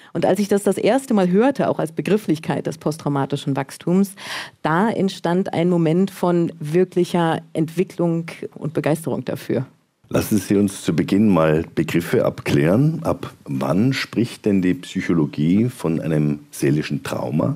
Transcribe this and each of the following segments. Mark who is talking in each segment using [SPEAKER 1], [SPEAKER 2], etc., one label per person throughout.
[SPEAKER 1] Und als ich das erste Mal hörte, auch als Begrifflichkeit des posttraumatischen Wachstums, da entstand ein Moment von wirklicher Entwicklung und Begeisterung dafür.
[SPEAKER 2] Lassen Sie uns zu Beginn mal Begriffe abklären. Ab wann spricht denn die Psychologie von einem seelischen Trauma?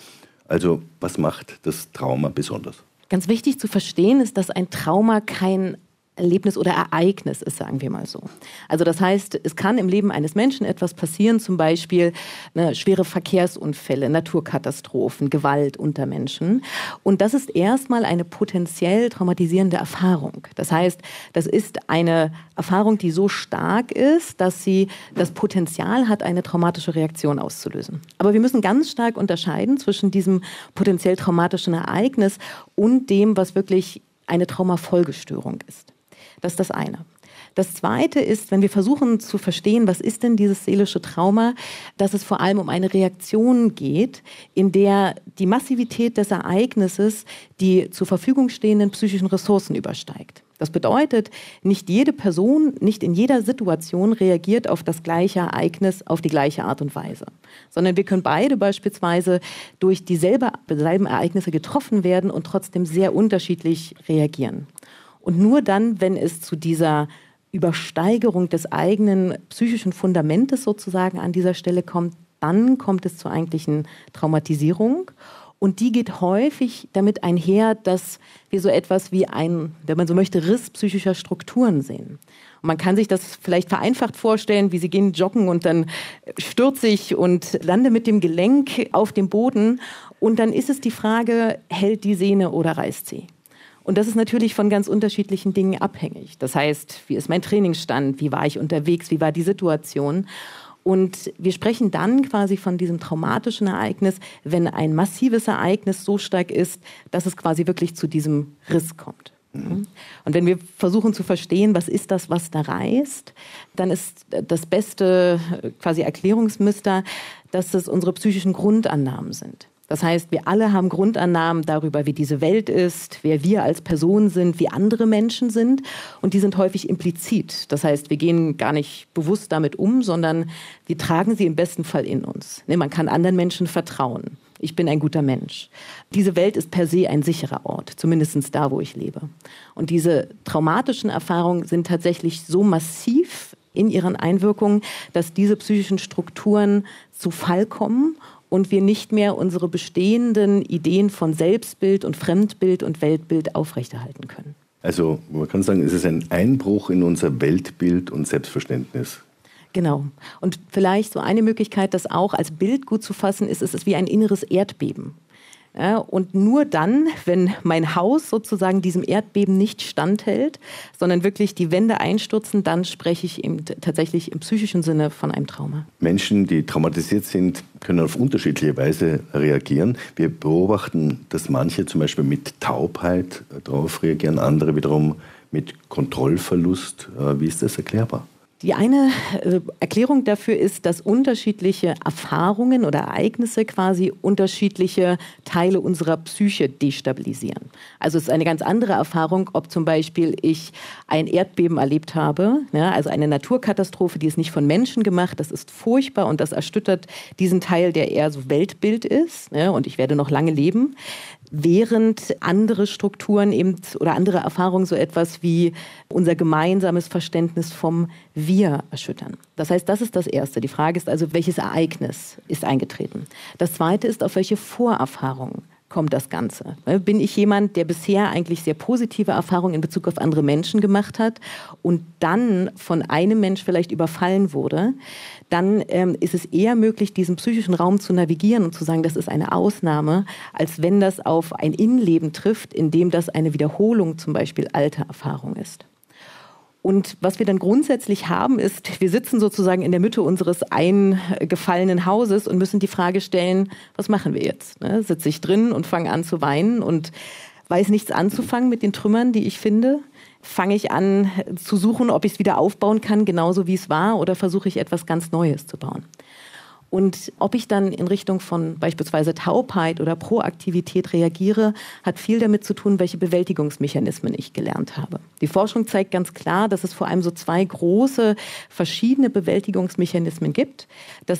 [SPEAKER 2] Also, was macht das Trauma besonders?
[SPEAKER 1] Ganz wichtig zu verstehen ist, dass ein Trauma kein Erlebnis oder Ereignis ist, sagen wir mal so. Also das heißt, es kann im Leben eines Menschen etwas passieren, zum Beispiel schwere Verkehrsunfälle, Naturkatastrophen, Gewalt unter Menschen. Und das ist erstmal eine potenziell traumatisierende Erfahrung. Das heißt, das ist eine Erfahrung, die so stark ist, dass sie das Potenzial hat, eine traumatische Reaktion auszulösen. Aber wir müssen ganz stark unterscheiden zwischen diesem potenziell traumatischen Ereignis und dem, was wirklich eine Traumafolgestörung ist. Das ist das eine. Das zweite ist, wenn wir versuchen zu verstehen, was ist denn dieses seelische Trauma, dass es vor allem um eine Reaktion geht, in der die Massivität des Ereignisses die zur Verfügung stehenden psychischen Ressourcen übersteigt. Das bedeutet, nicht jede Person, nicht in jeder Situation reagiert auf das gleiche Ereignis auf die gleiche Art und Weise. Sondern wir können beide beispielsweise durch dieselben Ereignisse getroffen werden und trotzdem sehr unterschiedlich reagieren. Und nur dann, wenn es zu dieser Übersteigerung des eigenen psychischen Fundamentes sozusagen an dieser Stelle kommt, dann kommt es zur eigentlichen Traumatisierung. Und die geht häufig damit einher, dass wir so etwas wie ein, wenn man so möchte, Riss psychischer Strukturen sehen. Und man kann sich das vielleicht vereinfacht vorstellen, wie Sie gehen joggen und dann stürze ich und lande mit dem Gelenk auf dem Boden. Und dann ist es die Frage, hält die Sehne oder reißt sie? Und das ist natürlich von ganz unterschiedlichen Dingen abhängig. Das heißt, wie ist mein Trainingsstand, wie war ich unterwegs, wie war die Situation? Und wir sprechen dann quasi von diesem traumatischen Ereignis, wenn ein massives Ereignis so stark ist, dass es quasi wirklich zu diesem Riss kommt. Und wenn wir versuchen zu verstehen, was ist das, was da reißt, dann ist das beste quasi Erklärungsmuster, dass es unsere psychischen Grundannahmen sind. Das heißt, wir alle haben Grundannahmen darüber, wie diese Welt ist, wer wir als Person sind, wie andere Menschen sind. Und die sind häufig implizit. Das heißt, wir gehen gar nicht bewusst damit um, sondern wir tragen sie im besten Fall in uns. Man kann anderen Menschen vertrauen. Ich bin ein guter Mensch. Diese Welt ist per se ein sicherer Ort, zumindest da, wo ich lebe. Und diese traumatischen Erfahrungen sind tatsächlich so massiv in ihren Einwirkungen, dass diese psychischen Strukturen zu Fall kommen und wir nicht mehr unsere bestehenden Ideen von Selbstbild und Fremdbild und Weltbild aufrechterhalten können.
[SPEAKER 2] Also man kann sagen, es ist ein Einbruch in unser Weltbild und Selbstverständnis.
[SPEAKER 1] Genau. Und vielleicht so eine Möglichkeit, das auch als Bild gut zu fassen, ist, es ist wie ein inneres Erdbeben. Ja, und nur dann, wenn mein Haus sozusagen diesem Erdbeben nicht standhält, sondern wirklich die Wände einstürzen, dann spreche ich eben tatsächlich im psychischen Sinne von einem Trauma.
[SPEAKER 2] Menschen, die traumatisiert sind, können auf unterschiedliche Weise reagieren. Wir beobachten, dass manche zum Beispiel mit Taubheit darauf reagieren, andere wiederum mit Kontrollverlust. Wie ist das erklärbar?
[SPEAKER 1] Die eine Erklärung dafür ist, dass unterschiedliche Erfahrungen oder Ereignisse quasi unterschiedliche Teile unserer Psyche destabilisieren. Also es ist eine ganz andere Erfahrung, ob zum Beispiel ich ein Erdbeben erlebt habe, ja, also eine Naturkatastrophe, die ist nicht von Menschen gemacht, das ist furchtbar und das erschüttert diesen Teil, der eher so Weltbild ist, ja, und ich werde noch lange leben. Während andere Strukturen eben oder andere Erfahrungen so etwas wie unser gemeinsames Verständnis vom Wir erschüttern. Das heißt, das ist das Erste. Die Frage ist also, welches Ereignis ist eingetreten? Das Zweite ist, auf welche Vorerfahrungen kommt das Ganze? Bin ich jemand, der bisher eigentlich sehr positive Erfahrungen in Bezug auf andere Menschen gemacht hat und dann von einem Mensch vielleicht überfallen wurde, dann ist es eher möglich, diesen psychischen Raum zu navigieren und zu sagen, das ist eine Ausnahme, als wenn das auf ein Innenleben trifft, in dem das eine Wiederholung zum Beispiel alter Erfahrung ist. Und was wir dann grundsätzlich haben, ist, wir sitzen sozusagen in der Mitte unseres eingefallenen Hauses und müssen die Frage stellen, was machen wir jetzt? Sitze ich drin und fange an zu weinen und weiß nichts anzufangen mit den Trümmern, die ich finde? Fange ich an zu suchen, ob ich es wieder aufbauen kann, genauso wie es war, oder versuche ich etwas ganz Neues zu bauen? Und ob ich dann in Richtung von beispielsweise Taubheit oder Proaktivität reagiere, hat viel damit zu tun, welche Bewältigungsmechanismen ich gelernt habe. Die Forschung zeigt ganz klar, dass es vor allem so zwei große verschiedene Bewältigungsmechanismen gibt. Das